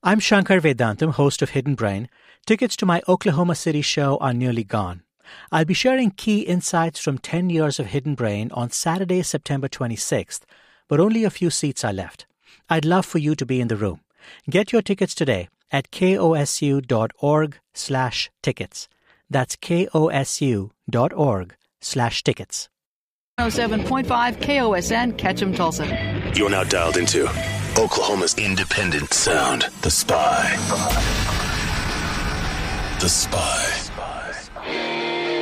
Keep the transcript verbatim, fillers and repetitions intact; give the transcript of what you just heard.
I'm Shankar Vedantam, host of Hidden Brain. Tickets to my Oklahoma City show are nearly gone. I'll be sharing key insights from ten years of Hidden Brain on Saturday, September twenty-sixth, but only a few seats are left. I'd love for you to be in the room. Get your tickets today at kosu.org slash tickets. That's kosu.org slash tickets. one oh seven point five K O S N, Ketchum, Tulsa. You're now dialed into Oklahoma's independent sound, The Spy. The Spy.